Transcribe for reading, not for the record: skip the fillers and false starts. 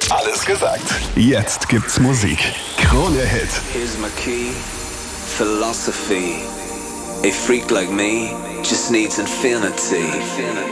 Alles gesagt. Jetzt gibt's Musik. Krone Hit. Here's my key. Philosophy. A freak like me just needs infinity.